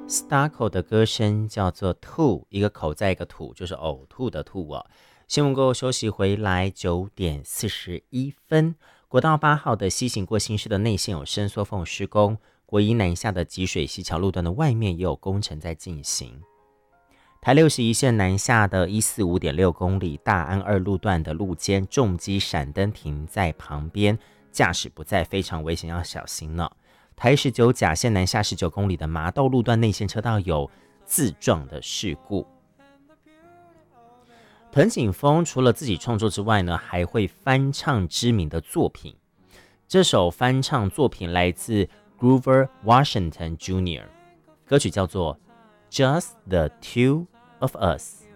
Starco 的歌声叫做吐，一个口在一个吐，就是呕吐的吐哦。新闻过后休息回来，9点41分，国道8号的西行过新市的内线有伸缩缝施工，国一南下的集水溪桥路段的外面也有工程在进行。台61线南下的145.6公里大安2路段的路肩重机闪灯停在旁边，驾驶不在，非常危险，要小心呢。台19甲线南下19公里的麻豆路段内线车道有自撞的事故。藤井风除了自己创作之外呢，还会翻唱知名的作品。这首翻唱作品来自 Grover Washington Jr.， 歌曲叫做 Just the Two of Us。